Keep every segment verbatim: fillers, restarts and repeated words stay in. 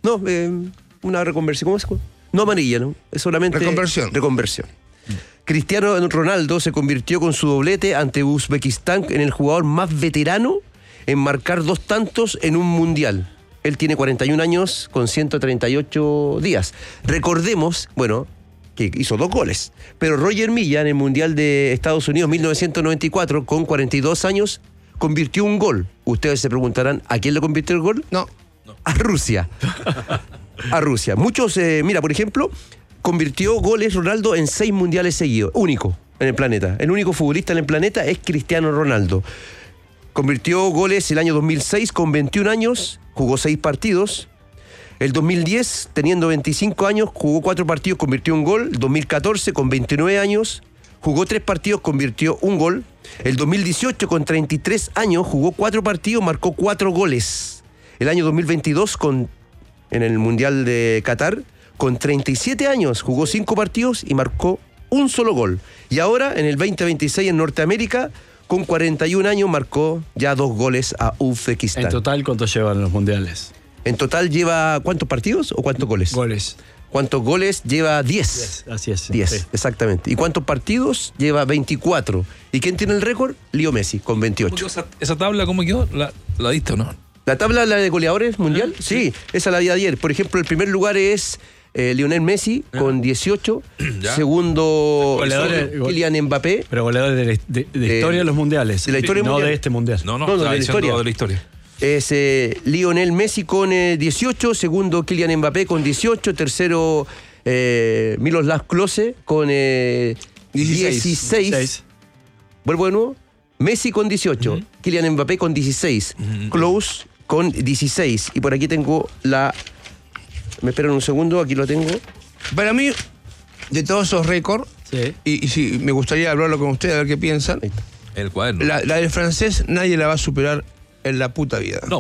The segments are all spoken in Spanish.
No, eh, una reconversión. ¿Cómo se llama? No amarilla, ¿no? Es solamente... Reconversión. Reconversión. Mm. Cristiano Ronaldo se convirtió con su doblete ante Uzbekistán en el jugador más veterano en marcar dos tantos en un mundial. Él tiene cuarenta y un años con ciento treinta y ocho días. Recordemos, bueno, que hizo dos goles, pero Roger Milla en el Mundial de Estados Unidos mil novecientos noventa y cuatro, con cuarenta y dos años, convirtió un gol. Ustedes se preguntarán, ¿a quién le convirtió el gol? No. no. A Rusia. A Rusia. Muchos, eh, mira, por ejemplo, convirtió goles Ronaldo en seis mundiales seguidos. Único en el planeta. El único futbolista en el planeta es Cristiano Ronaldo. Convirtió goles el año dos mil seis con veintiún años, jugó seis partidos. El dos mil diez, teniendo veinticinco años, jugó cuatro partidos, convirtió un gol. El dos mil catorce, con veintinueve años, jugó tres partidos, convirtió un gol. El dos mil dieciocho, con treinta y tres años, jugó cuatro partidos, marcó cuatro goles. El año dos mil veintidós, con, en el Mundial de Qatar, con treinta y siete años, jugó cinco partidos y marcó un solo gol. Y ahora, en el veinte veintiséis, en Norteamérica, con cuarenta y un años, marcó ya dos goles a Uzbekistán. En total, ¿cuántos llevan los mundiales? En total lleva, ¿cuántos partidos o cuántos goles? Goles. ¿Cuántos goles? Lleva diez. Así es. diez, sí. Exactamente. ¿Y cuántos partidos? Lleva veinticuatro. ¿Y quién tiene el récord? Leo Messi, con veintiocho. Esa, esa tabla, ¿cómo quedó? ¿La, la diste o no? ¿La tabla, la de goleadores mundial? Ah, sí. sí, esa la vi ayer. Por ejemplo, el primer lugar es eh, Lionel Messi, ah. con dieciocho. ¿Ya? Segundo, Kylian Mbappé. Pero goleadores de, la, de, de eh, historia de los mundiales. De la historia no mundial. de este mundial. No, no, no, no de, la historia. de la historia. Es eh, Lionel Messi con eh, dieciocho, segundo Kylian Mbappé con dieciocho, tercero eh, Miroslav Klose con eh, dieciséis. dieciséis. Vuelvo de nuevo. Messi con dieciocho, uh-huh. Kylian Mbappé con dieciséis, uh-huh. Klose con dieciséis. Y por aquí tengo la... Me esperan un segundo, aquí lo tengo. Para mí, de todos esos récords, sí. y, y si me gustaría hablarlo con ustedes, a ver qué piensan. El cuaderno. La, la del francés nadie la va a superar en la puta vida. No.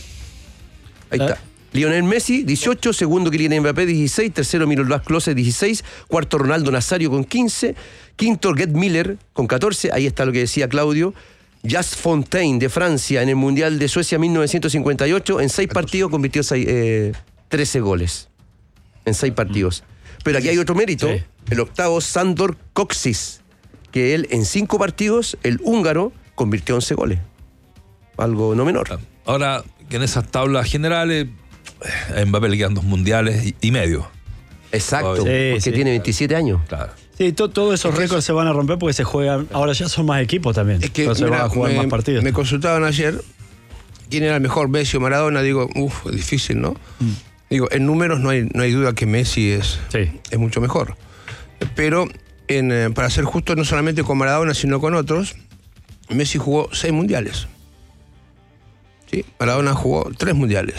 Ahí está. Lionel Messi, dieciocho. Segundo, Kylian Mbappé, dieciséis. Tercero, Miroslav Klose, dieciséis. Cuarto, Ronaldo Nazario con quince. Quinto, Gerd Müller con catorce. Ahí está lo que decía Claudio. Jas Fontaine de Francia en el Mundial de Suecia mil novecientos cincuenta y ocho. En seis partidos convirtió seis, eh, trece goles. En seis partidos. Pero aquí hay otro mérito. Sí. El octavo, Sandor Kocsis, que él en cinco partidos, el húngaro, convirtió once goles. Algo no menor. Ahora, que en esas tablas generales, a Mbappé le quedan dos mundiales y, y medio. Exacto, sí, porque sí. tiene veintisiete años. Claro. Sí, to, todos esos récords eso... se van a romper porque se juegan. Ahora ya son más equipos también. Es que entonces mira, van a jugar me, más partidos. Me consultaban ayer quién era el mejor, Messi o Maradona. Digo, uff, es difícil, ¿no? Mm. Digo, en números no hay, no hay duda que Messi es, sí. es mucho mejor. Pero en, eh, para ser justo, no solamente con Maradona, sino con otros, Messi jugó seis mundiales. ¿Sí? Maradona jugó tres mundiales.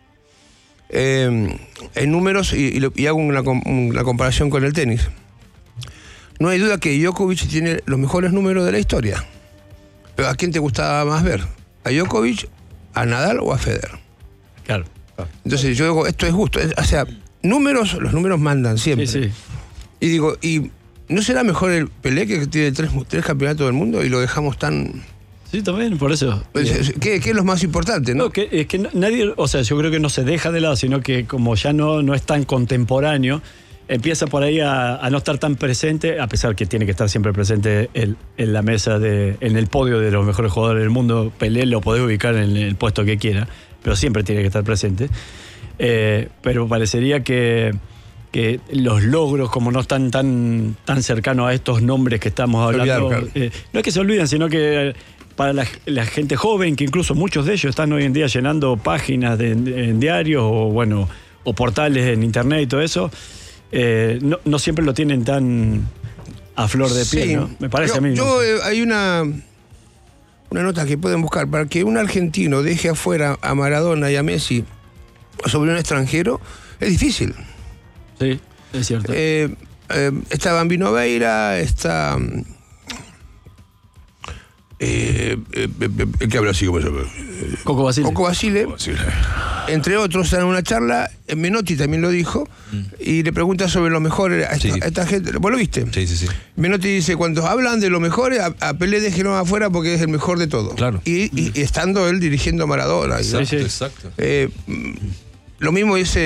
Eh, en números, y, y, lo, y hago una, una comparación con el tenis, no hay duda que Djokovic tiene los mejores números de la historia. Pero ¿a quién te gustaba más ver? ¿A Djokovic, a Nadal o a Federer? Claro. Entonces yo digo, esto es justo. O sea, números, los números mandan siempre. Sí, sí. Y digo, ¿y no será mejor el Pelé, que tiene tres, tres campeonatos del mundo, y lo dejamos tan... Sí, también, por eso. ¿Qué, qué es lo más importante, no? No, que, es que nadie, o sea, yo creo que no se deja de lado, sino que como ya no, no es tan contemporáneo, empieza por ahí a, a no estar tan presente, a pesar que tiene que estar siempre presente el, en la mesa, de, en el podio de los mejores jugadores del mundo. Pelé lo podés ubicar en el puesto que quiera, pero siempre tiene que estar presente. Eh, pero parecería que, que los logros, como no están tan, tan cercanos a estos nombres que estamos hablando, olvidaron, eh, no es que se olviden, sino que para la, la gente joven, que incluso muchos de ellos están hoy en día llenando páginas de, de, en diarios o, bueno, o portales en internet y todo eso, eh, no, no siempre lo tienen tan a flor de piel, sí, ¿no? Me parece yo, a mí. Yo, eh, hay una... Una nota que pueden buscar para que un argentino deje afuera a Maradona y a Messi sobre un extranjero, es difícil. Sí, es cierto. Eh, eh, está Bambino Veira, está... Eh, eh, eh, ¿Qué habla así? ¿Cómo se llama? Coco Basile. Coco Basile. Basile. Entre otros, en una charla, Menotti también lo dijo, mm. y le pregunta sobre los mejores a esta, sí. a esta gente. ¿Vos lo viste? Sí, sí, sí. Menotti dice, cuando hablan de los mejores, a, a Pelé déjenlo afuera porque es el mejor de todo. Claro. Y, y, y estando él dirigiendo a Maradona. Exacto, ¿no? exacto. Eh, lo mismo dice